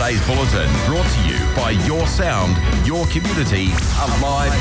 today's bulletin brought to you by Your Sound, Your Community, Alive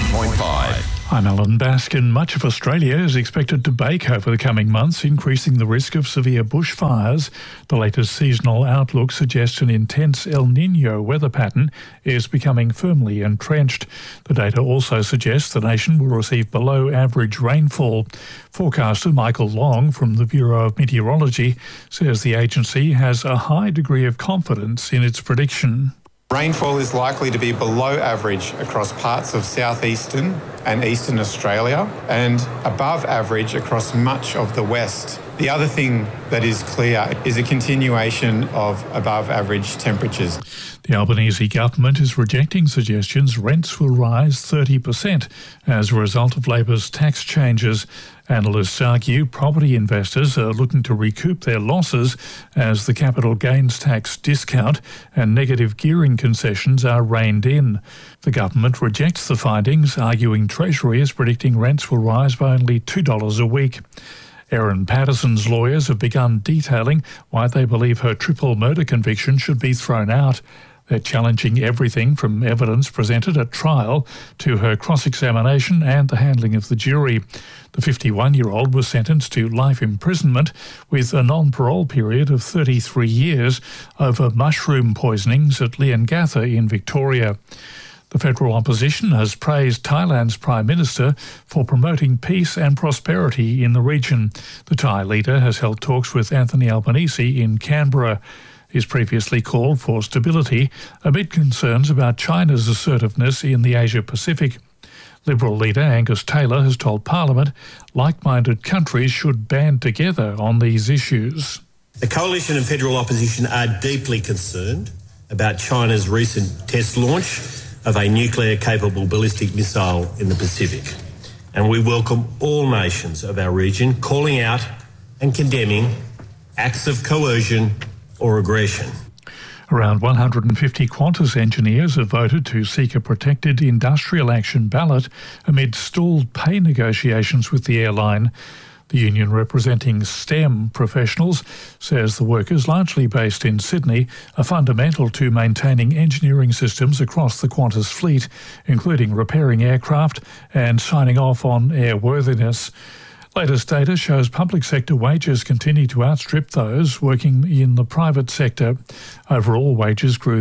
90.5. I'm Alan Baskin. Much of Australia is expected to bake over the coming months, increasing the risk of severe bushfires. The latest seasonal outlook suggests an intense El Niño weather pattern is becoming firmly entrenched. The data also suggests the nation will receive below average rainfall. Forecaster Michael Long from the Bureau of Meteorology says the agency has a high degree of confidence in its prediction. Rainfall is likely to be below average across parts of southeastern and eastern Australia and above average across much of the west. The other thing that is clear is a continuation of above average temperatures. The Albanese government is rejecting suggestions rents will rise 30% as a result of Labor's tax changes. Analysts argue property investors are looking to recoup their losses as the capital gains tax discount and negative gearing concessions are reined in. The government rejects the findings, arguing Treasury is predicting rents will rise by only $2 a week. Erin Patterson's lawyers have begun detailing why they believe her triple murder conviction should be thrown out. They're challenging everything from evidence presented at trial to her cross-examination and the handling of the jury. The 51-year-old was sentenced to life imprisonment with a non-parole period of 33 years over mushroom poisonings at Leongatha in Victoria. The federal opposition has praised Thailand's Prime Minister for promoting peace and prosperity in the region. The Thai leader has held talks with Anthony Albanese in Canberra. He's previously called for stability amid concerns about China's assertiveness in the Asia-Pacific. Liberal leader Angus Taylor has told Parliament like-minded countries should band together on these issues. The coalition and federal opposition are deeply concerned about China's recent test launch of a nuclear-capable ballistic missile in the Pacific. And we welcome all nations of our region calling out and condemning acts of coercion or aggression. Around 150 Qantas engineers have voted to seek a protected industrial action ballot amid stalled pay negotiations with the airline. The union representing STEM professionals says the workers, largely based in Sydney, are fundamental to maintaining engineering systems across the Qantas fleet, including repairing aircraft and signing off on airworthiness. Latest data shows public sector wages continue to outstrip those working in the private sector. Overall, wages grew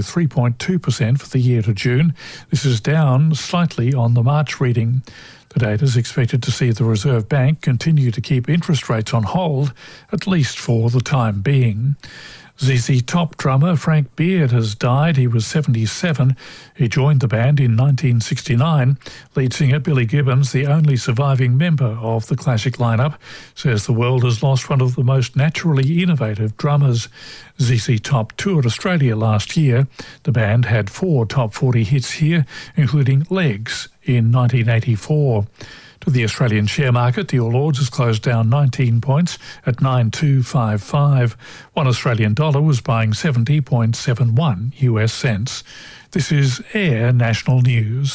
3.2% for the year to June. This is down slightly on the March reading. The data is expected to see the Reserve Bank continue to keep interest rates on hold, at least for the time being. ZZ Top drummer Frank Beard has died. He was 77. He joined the band in 1969. Lead singer Billy Gibbons, the only surviving member of the classic lineup, says the world has lost one of the most naturally innovative drummers. ZZ Top toured Australia last year. The band had 4 top 40 hits here, including Legs in 1984. To the Australian share market, the All Ords has closed down 19 points at 9255. One Australian dollar was buying 70.71 US cents. This is Air National News.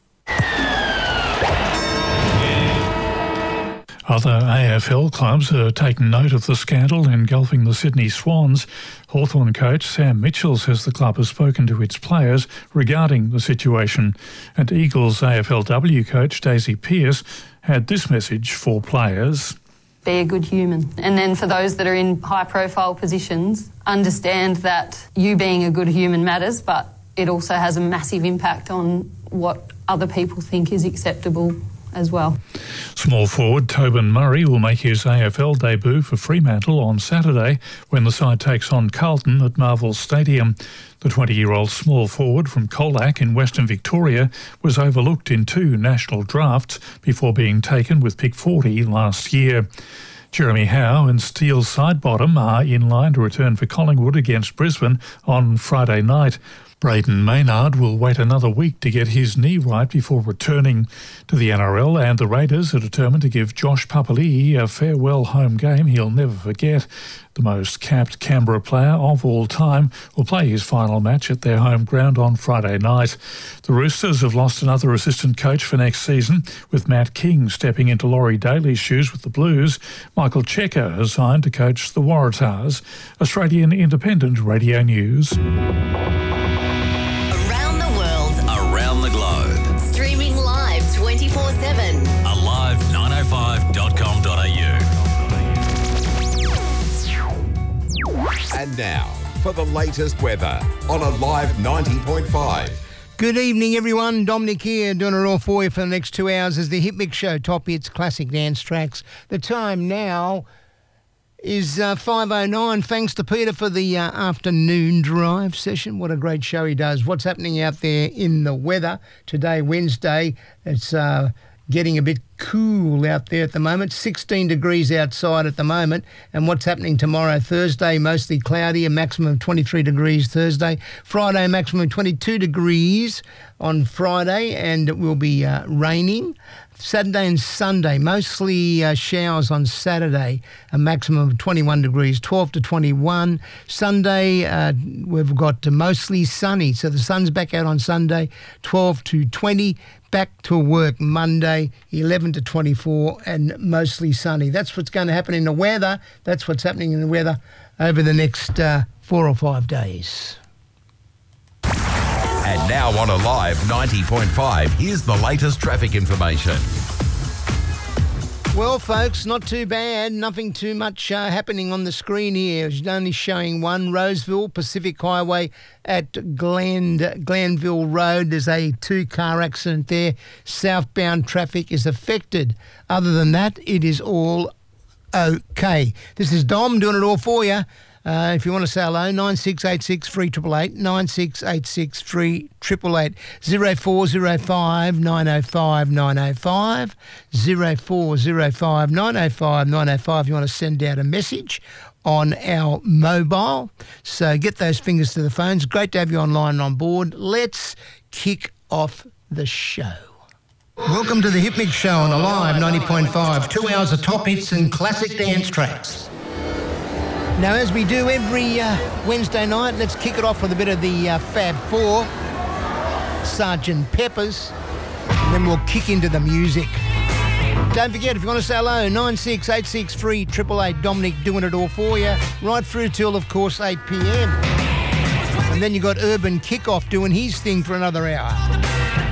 Other AFL clubs are taking note of the scandal engulfing the Sydney Swans. Hawthorn coach Sam Mitchell says the club has spoken to its players regarding the situation. And Eagles AFLW coach Daisy Pearce had this message for players. Be a good human. And then for those that are in high-profile positions, understand that you being a good human matters, but it also has a massive impact on what other people think is acceptable as well. Small forward Tobin Murray will make his AFL debut for Fremantle on Saturday when the side takes on Carlton at Marvel Stadium. The 20-year-old small forward from Colac in Western Victoria was overlooked in 2 national drafts before being taken with pick 40 last year. Jeremy Howe and Steele Sidebottom are in line to return for Collingwood against Brisbane on Friday night. Braden Maynard will wait another week to get his knee right before returning to the NRL, and the Raiders are determined to give Josh Papali'i a farewell home game he'll never forget. The most capped Canberra player of all time will play his final match at their home ground on Friday night. The Roosters have lost another assistant coach for next season, with Matt King stepping into Laurie Daly's shoes with the Blues. Michael Checker has signed to coach the Waratahs. Australian Independent Radio News. Around the globe. Streaming live 24/7. Alive905.com.au. And now for the latest weather on Alive 90.5. Good evening, everyone. Dominic here, doing it all for you for the next 2 hours as the Hit Mix Show, top hits, classic dance tracks. The time now is 5:09. Thanks to Peter for the afternoon drive session. What a great show he does. What's happening out there in the weather today, Wednesday? It's getting a bit cool out there at the moment. 16 degrees outside at the moment. And what's happening tomorrow, Thursday, mostly cloudy, a maximum of 23 degrees Thursday. Friday, maximum 22 degrees on Friday, and it will be raining. Saturday and Sunday, mostly showers on Saturday, a maximum of 21 degrees, 12 to 21. Sunday, we've got mostly sunny, so the sun's back out on Sunday, 12 to 20. Back to work Monday, 11 to 24, and mostly sunny. That's what's going to happen in the weather. That's what's happening in the weather over the next 4 or 5 days. And now on Alive 90.5, here's the latest traffic information. Well, folks, not too bad. Nothing too much happening on the screen here. It's only showing one. Roseville, Pacific Highway at Glenville Road. There's a 2-car accident there. Southbound traffic is affected. Other than that, it is all okay. This is Dom doing it all for you. If you want to say hello, 9686 3888, 9686 3888, 0405 905 905, 0405 905 905. You want to send out a message on our mobile. So get those fingers to the phones. Great to have you online and on board. Let's kick off the show. Welcome to the Hit Mix Show on Alive 90.5. 2 hours of top hits and classic dance tracks. Now, as we do every Wednesday night, let's kick it off with a bit of the Fab Four, Sgt. Pepper's, and then we'll kick into the music. Don't forget, if you want to say hello, 9686 3888, Dominic doing it all for you, right through till, of course, 8 p.m. And then you got Urban Kickoff doing his thing for another hour.